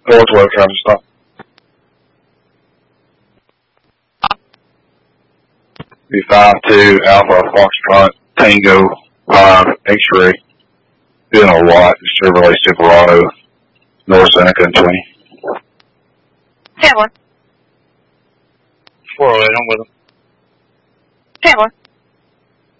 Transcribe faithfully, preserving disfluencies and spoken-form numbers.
Northwest trying to stop. Be five two Alpha Foxtrot Tango five X-ray. Doing a lot. Chevrolet Silverado, North Seneca and twenty. ten one. four oh eight, I'm with him. ten one.